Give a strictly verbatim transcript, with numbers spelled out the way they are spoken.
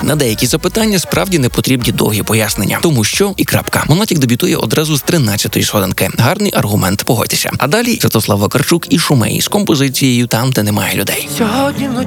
На деякі запитання справді не потрібні довгі пояснення. Тому що і крапка. Монатік дебютує одразу з тринадцятої сходинки. Гарний аргумент, погодьтеся. А далі Святослав Вакарчук і Шумей з композицією «Там, де немає людей». Сьогодні